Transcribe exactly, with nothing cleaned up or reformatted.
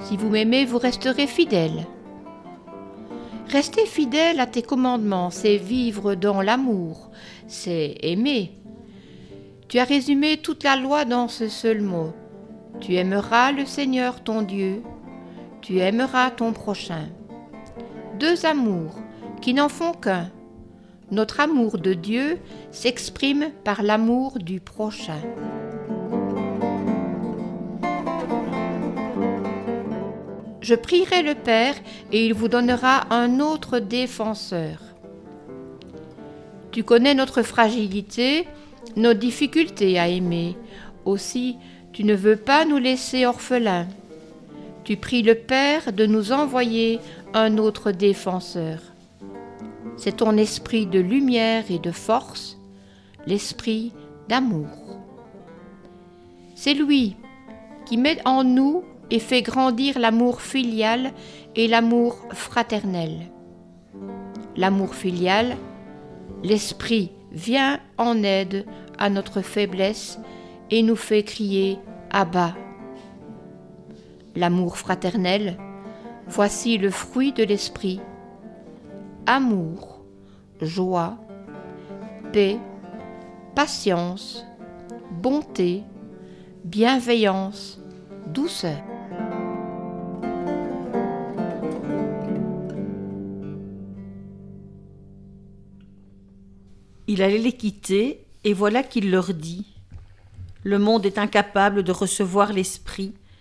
Si vous m'aimez, vous resterez fidèles. Rester fidèle à tes commandements, c'est vivre dans l'amour, c'est aimer. Tu as résumé toute la loi dans ce seul mot. Tu aimeras le Seigneur ton Dieu, tu aimeras ton prochain. Deux amours qui n'en font qu'un. Notre amour de Dieu s'exprime par l'amour du prochain. Je prierai le Père et il vous donnera un autre défenseur. Tu connais notre fragilité, nos difficultés à aimer. Aussi, tu ne veux pas nous laisser orphelins. Tu pries le Père de nous envoyer un autre défenseur. C'est ton esprit de lumière et de force, l'esprit d'amour. C'est lui qui met en nous et fait grandir l'amour filial et l'amour fraternel. L'amour filial, l'esprit vient en aide à notre faiblesse et nous fait crier « Abba ». L'amour fraternel, voici le fruit de l'esprit. Amour, joie, paix, patience, bonté, bienveillance, douceur. Il allait les quitter, et voilà qu'il leur dit : le monde est incapable de recevoir l'Esprit,